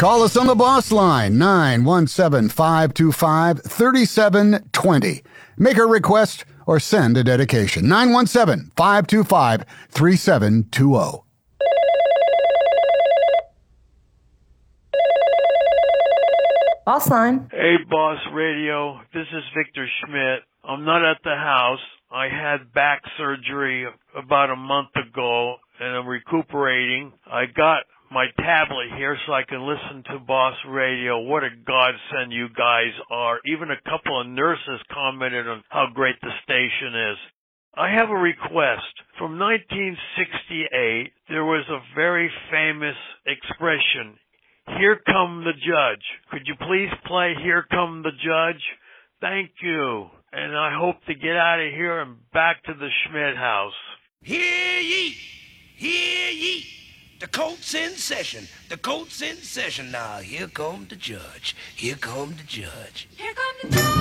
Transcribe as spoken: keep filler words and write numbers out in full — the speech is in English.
Call us on the boss line, nine one seven, five two five, three seven two zero. Make a request or send a dedication, nine one seven, five two five, three seven two zero. Boss line. Hey, Boss Radio. This is Victor Schmidt. I'm not at the house. I had back surgery about a month ago, and I'm recuperating. I got my tablet here so I can listen to Boss Radio. What a godsend you guys are. Even a couple of nurses commented on how great the station is. I have a request. From nineteen sixty-eight, there was a very famous expression, "Here come the judge." Could you please play "Here Come the Judge"? Thank you. And I hope to get out of here and back to the Schmidt house. Hear ye! Hear ye! The court's in session. The court's in session. Now, here come the judge. Here come the judge. Here come the judge.